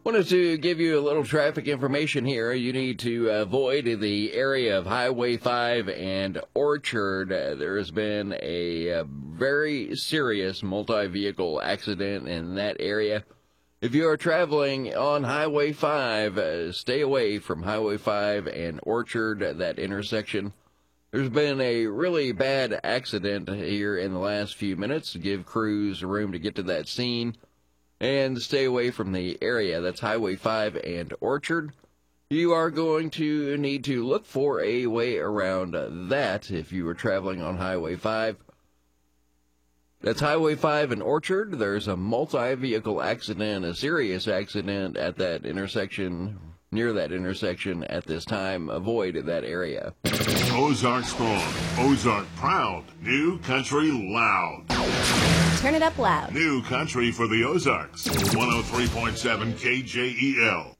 Wanted to give you a little traffic information here. You need to avoid the area of Highway 5 and Orchard. There has been a very serious multi-vehicle accident in that area. If you are traveling on Highway 5, stay away from Highway 5 and Orchard, that intersection. There's been a really bad accident here in the last few minutes. Give crews room to get to that scene. And stay away from the area. That's Highway 5 and Orchard. You are going to need to look for a way around that if you are traveling on Highway 5. That's Highway 5 and Orchard. There's a multi-vehicle accident, a serious accident at that intersection, near that intersection at this time. Avoid that area. Ozark strong, Ozark proud, New Country loud. Turn it up loud. New Country for the Ozarks, 103.7 KJEL.